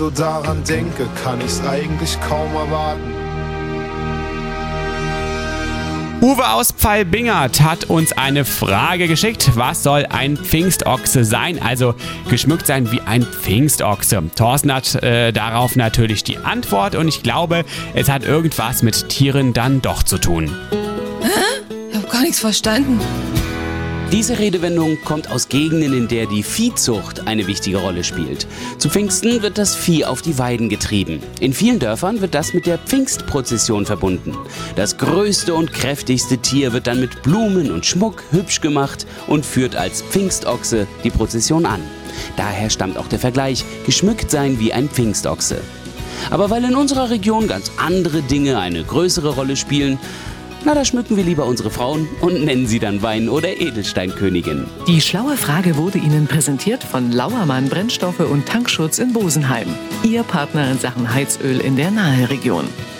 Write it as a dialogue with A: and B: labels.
A: So daran denke, kann ich's eigentlich kaum erwarten.
B: Uwe aus Pfalbingert hat uns eine Frage geschickt. Was soll ein Pfingstochse sein? Also geschmückt sein wie ein Pfingstochse. Thorsten hat darauf natürlich die Antwort und ich glaube, es hat irgendwas mit Tieren dann doch zu tun.
C: Hä? Ich habe gar nichts verstanden.
D: Diese Redewendung kommt aus Gegenden, in der die Viehzucht eine wichtige Rolle spielt. Zu Pfingsten wird das Vieh auf die Weiden getrieben. In vielen Dörfern wird das mit der Pfingstprozession verbunden. Das größte und kräftigste Tier wird dann mit Blumen und Schmuck hübsch gemacht und führt als Pfingstochse die Prozession an. Daher stammt auch der Vergleich, geschmückt sein wie ein Pfingstochse. Aber weil in unserer Region ganz andere Dinge eine größere Rolle spielen, da schmücken wir lieber unsere Frauen und nennen sie dann Wein- oder Edelsteinkönigin.
E: Die schlaue Frage wurde Ihnen präsentiert von Lauermann Brennstoffe und Tankschutz in Bosenheim. Ihr Partner in Sachen Heizöl in der Naheregion.